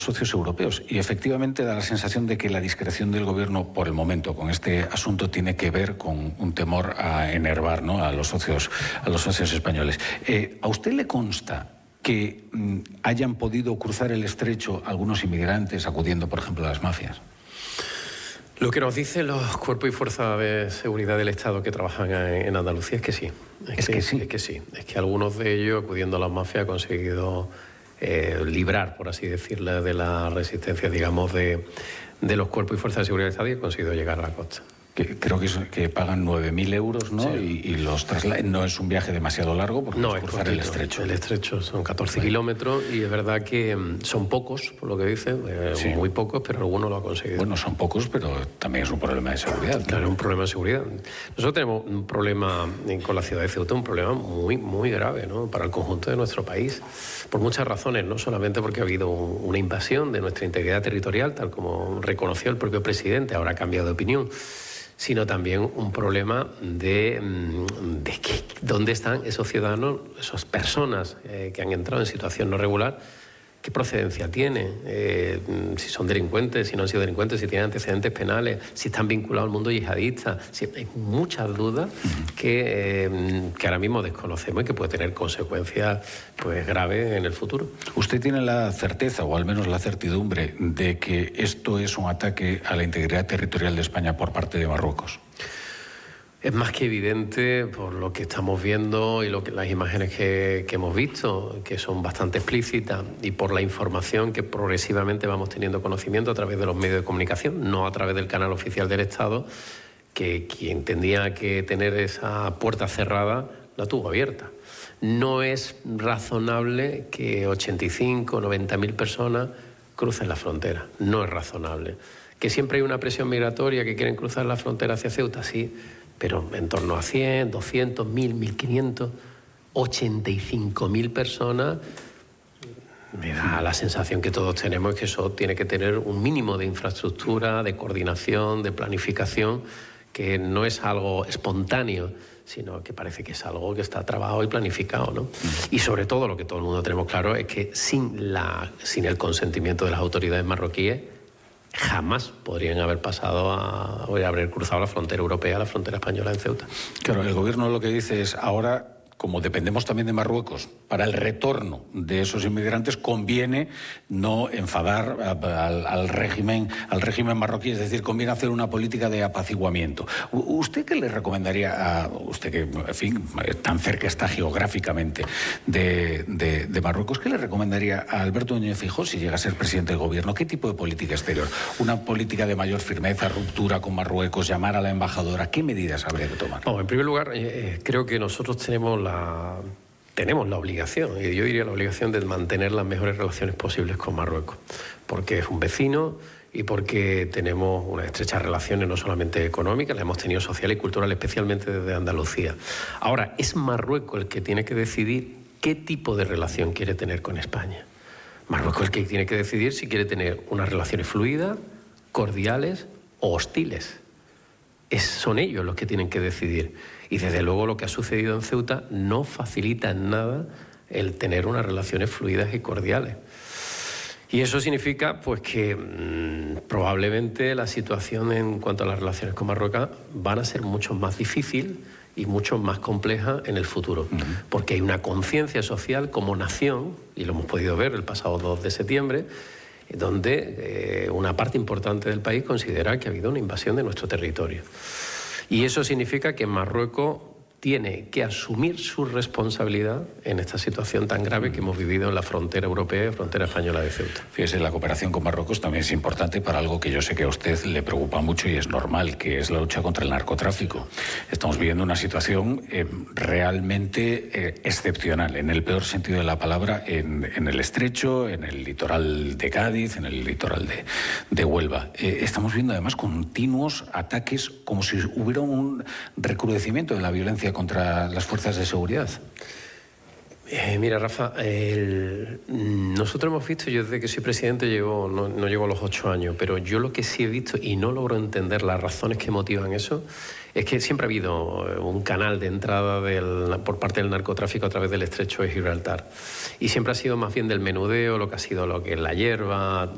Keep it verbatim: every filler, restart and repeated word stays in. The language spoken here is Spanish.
socios europeos, y efectivamente da la sensación de que la discreción del gobierno por el momento con este asunto tiene que ver con un temor a enervar, ¿no?, a los socios, a los socios españoles. Eh, ¿A usted le consta que mm, hayan podido cruzar el estrecho algunos inmigrantes acudiendo, por ejemplo, a las mafias? Lo que nos dicen los cuerpos y fuerzas de seguridad del Estado que trabajan en Andalucía es que sí. Es, es que, que sí. Es que sí. Es que algunos de ellos, acudiendo a las mafias, han conseguido eh, librar, por así decirlo, de la resistencia, digamos, de, de los cuerpos y fuerzas de seguridad del Estado y han conseguido llegar a la costa. Que creo que, es, que pagan nueve mil euros, ¿no? Sí. Y, y los trasladan. No es un viaje demasiado largo porque no, es cruzar el estrecho. El estrecho son catorce bueno. kilómetros y es verdad que son pocos, por lo que dicen, eh, sí. muy pocos, pero algunos lo han conseguido. Bueno, son pocos, pero también es un problema de seguridad, ¿no? Claro, es un problema de seguridad. Nosotros tenemos un problema con la ciudad de Ceuta, un problema muy, muy grave, ¿no?, para el conjunto de nuestro país, por muchas razones, no solamente porque ha habido una invasión de nuestra integridad territorial, tal como reconoció el propio presidente, ahora ha cambiado de opinión, sino también un problema de, de que, dónde están esos ciudadanos, esas personas eh, que han entrado en situación no regular, qué procedencia tienen, eh, si son delincuentes, si no han sido delincuentes, si tienen antecedentes penales, si están vinculados al mundo yihadista. Si, hay muchas dudas que, eh, que ahora mismo desconocemos y que puede tener consecuencias pues, graves en el futuro. ¿Usted tiene la certeza, o al menos la certidumbre, de que esto es un ataque a la integridad territorial de España por parte de Marruecos? Es más que evidente por lo que estamos viendo y lo que, las imágenes que, que hemos visto, que son bastante explícitas, y por la información que progresivamente vamos teniendo conocimiento a través de los medios de comunicación, no a través del canal oficial del Estado, que quien tendría que tener esa puerta cerrada la tuvo abierta. No es razonable que ochenta y cinco, noventa mil personas crucen la frontera. No es razonable. Que siempre hay una presión migratoria que quieren cruzar la frontera hacia Ceuta, sí, pero en torno a cien, doscientos, mil, mil quinientos, ochenta y cinco mil personas, me da la sensación que todos tenemos es que eso tiene que tener un mínimo de infraestructura, de coordinación, de planificación, que no es algo espontáneo, sino que parece que es algo que está trabajado y planificado, ¿no? Y sobre todo, lo que todo el mundo tenemos claro es que sin, la, sin el consentimiento de las autoridades marroquíes, jamás podrían haber pasado a, o haber cruzado la frontera europea, la frontera española en Ceuta. Claro, el gobierno lo que dice es, ahora, como dependemos también de Marruecos, para el retorno de esos inmigrantes conviene no enfadar a, a, al, régimen, al régimen marroquí, es decir, conviene hacer una política de apaciguamiento. ¿Usted qué le recomendaría a usted, que, en fin, tan cerca está geográficamente de, de, de Marruecos, qué le recomendaría a Alberto Núñez Feijóo si llega a ser presidente del gobierno? ¿Qué tipo de política exterior? ¿Una política de mayor firmeza, ruptura con Marruecos, llamar a la embajadora? ¿Qué medidas habría que tomar? Oh, en primer lugar, eh, creo que nosotros tenemos la tenemos la obligación, y yo diría la obligación de mantener las mejores relaciones posibles con Marruecos, porque es un vecino y porque tenemos unas estrechas relaciones no solamente económicas, las hemos tenido sociales y culturales, especialmente desde Andalucía. Ahora, es Marruecos el que tiene que decidir qué tipo de relación quiere tener con España. Marruecos es el que tiene que decidir si quiere tener unas relaciones fluidas, cordiales o hostiles. Es, son ellos los que tienen que decidir. Y desde luego lo que ha sucedido en Ceuta no facilita en nada el tener unas relaciones fluidas y cordiales. Y eso significa pues, que mmm, probablemente la situación en cuanto a las relaciones con Marruecos van a ser mucho más difícil y mucho más compleja en el futuro. Uh-huh. Porque hay una conciencia social como nación, y lo hemos podido ver el pasado dos de septiembre, donde eh, una parte importante del país considera que ha habido una invasión de nuestro territorio. Y eso significa que Marruecos tiene que asumir su responsabilidad en esta situación tan grave que hemos vivido en la frontera europea y frontera española de Ceuta. Fíjese, la cooperación con Marruecos también es importante para algo que yo sé que a usted le preocupa mucho y es normal, que es la lucha contra el narcotráfico. Estamos viviendo una situación eh, realmente eh, excepcional, en el peor sentido de la palabra, en, en el Estrecho, en el litoral de Cádiz, en el litoral de, de Huelva. Eh, estamos viendo además continuos ataques, como si hubiera un recrudecimiento de la violencia contra las fuerzas de seguridad. Eh, mira, Rafa, el... nosotros hemos visto, yo desde que soy presidente llevo, no, no llego a los ocho años, pero yo lo que sí he visto, y no logro entender las razones que motivan eso, es que siempre ha habido un canal de entrada del, por parte del narcotráfico a través del Estrecho de Gibraltar. Y siempre ha sido más bien del menudeo, lo que ha sido lo que es la hierba,